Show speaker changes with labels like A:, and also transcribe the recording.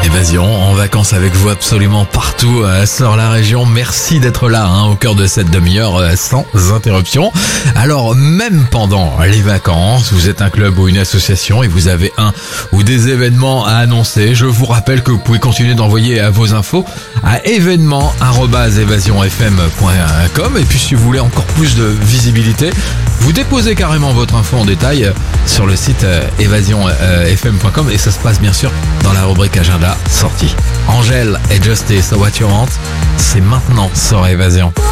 A: Évasion, en vacances avec vous absolument partout sur la région. Merci d'être là au cœur de cette demi-heure sans interruption. Alors même pendant les vacances, vous êtes un club ou une association et vous avez un ou des événements à annoncer, je vous rappelle que vous pouvez continuer d'envoyer vos infos à événement@évasionfm.com. Et puis si vous voulez encore plus de visibilité, vous déposez carrément votre info en détail sur le site évasionfm.com et ça se passe bien sûr dans la rubrique agenda sortie. Angèle et Justice, What You Want, c'est maintenant sur Évasion.